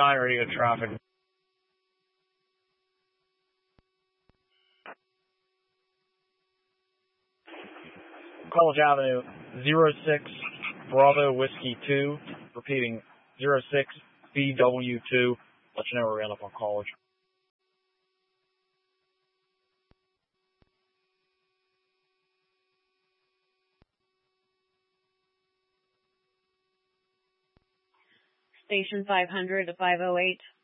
9 radio traffic. College Avenue, 06 Bravo Whiskey 2. Repeating, 06 BW2. Let you know we're ran up on College. Station 500 to 508.